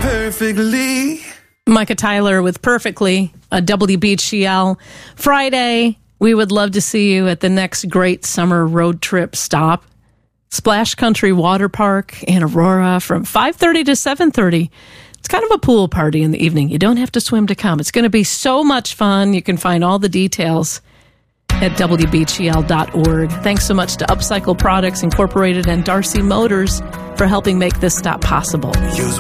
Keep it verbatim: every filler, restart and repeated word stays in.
perfectly. Micah Tyler with Perfectly, a W B H L Friday. We would love to see you at the next great summer road trip stop. Splash Country Water Park in Aurora from five thirty to seven thirty. It's kind of a pool party in the evening. You don't have to swim to come. It's going to be so much fun. You can find all the details at W B H L dot org. Thanks so much to Upcycle Products Incorporated and Darcy Motors for helping make this stop possible.